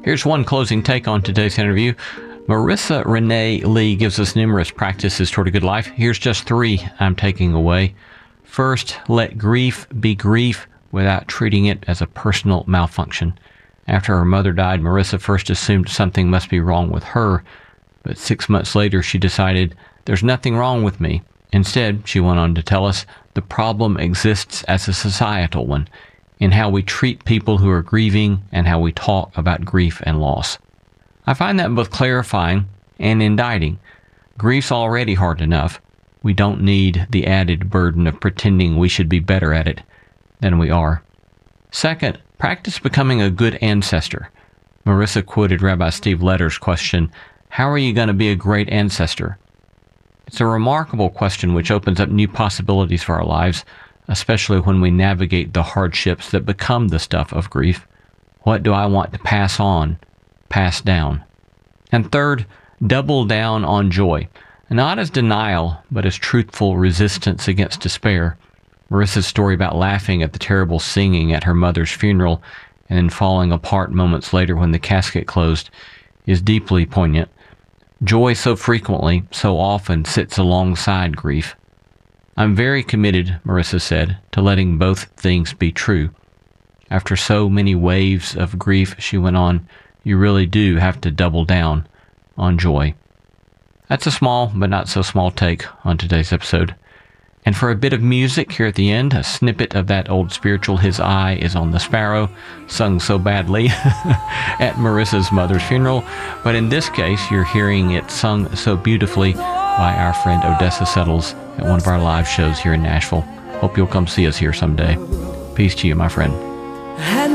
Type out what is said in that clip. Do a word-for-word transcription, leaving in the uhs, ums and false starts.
Here's one closing take on today's interview. Marissa Renee Lee gives us numerous practices toward a good life. Here's just three I'm taking away. First, let grief be grief without treating it as a personal malfunction. After her mother died, Marissa first assumed something must be wrong with her, but six months later she decided, there's nothing wrong with me. Instead, she went on to tell us, the problem exists as a societal one, in how we treat people who are grieving and how we talk about grief and loss. I find that both clarifying and indicting. Grief's already hard enough. We don't need the added burden of pretending we should be better at it than we are. Second, practice becoming a good ancestor. Marissa quoted Rabbi Steve Letter's question, how are you going to be a great ancestor? It's a remarkable question which opens up new possibilities for our lives, especially when we navigate the hardships that become the stuff of grief. What do I want to pass on, pass down? And third, double down on joy. Not as denial, but as truthful resistance against despair. Marissa's story about laughing at the terrible singing at her mother's funeral and then falling apart moments later when the casket closed is deeply poignant. Joy so frequently, so often sits alongside grief. I'm very committed, Marissa said, to letting both things be true. After so many waves of grief, she went on, you really do have to double down on joy. That's a small, but not so small take on today's episode. And for a bit of music here at the end, a snippet of that old spiritual, His Eye is on the Sparrow, sung so badly at Marissa's mother's funeral. But in this case, you're hearing it sung so beautifully by our friend Odessa Settles at one of our live shows here in Nashville. Hope you'll come see us here someday. Peace to you, my friend.